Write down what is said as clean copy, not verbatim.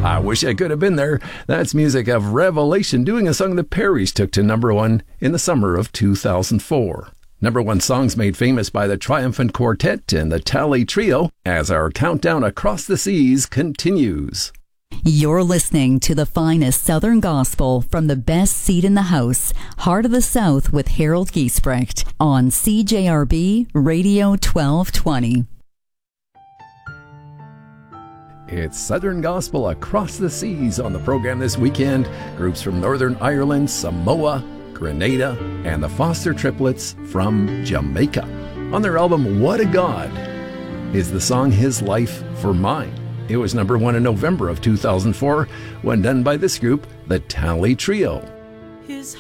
I wish I could have been there. That's music of Revelation doing a song the Perrys took to number one in the summer of 2004. Number one songs made famous by the Triumphant Quartet and the Talley Trio as our countdown across the seas continues. You're listening to the finest Southern gospel from the best seat in the house, Heart of the South with Harold Giesbrecht on CJRB Radio 1220. It's Southern Gospel across the seas on the program this weekend. Groups from Northern Ireland, Samoa, Grenada, and the Foster Triplets from Jamaica. On their album, What a God, is the song His Life for Mine. It was number one in November of 2004 when done by this group, the Talley Trio. His